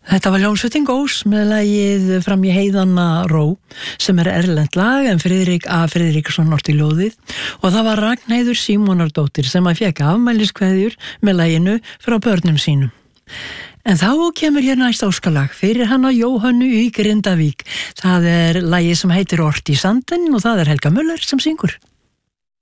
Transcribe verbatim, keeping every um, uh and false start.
Þetta var hljómsveitin Gós með lagið Fram í heiðanna ró sem er erlent lag en Friðrik A. Friðriksson orti ljóðið og það var Ragnheiður Símonardóttir sem að fékk afmæliskveðjur með laginu frá börnum sínum. En þá kemur hér næst óskalag fyrir hana Jóhönnu í Grindavík. Það er lagið sem heitir Ort í sandinn og það er Helga Möller sem syngur.